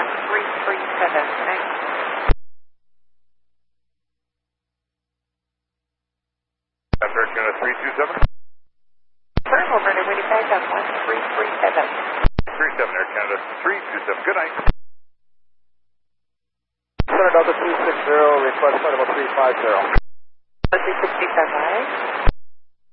Air Canada 327. Firm over to Whitty backup 1337. 37 Air Canada 327. Good night. Center Delta 260, request flight level 350. 360,